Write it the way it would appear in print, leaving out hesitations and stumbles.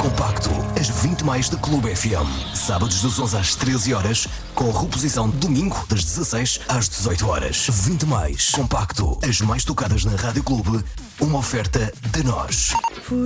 Compacto, as 20 mais da Clube FM. Sábados das 11 às 13 horas, com reposição domingo das 16 às 18 horas. 20 mais Compacto, as mais tocadas na Rádio Clube, uma oferta de nós.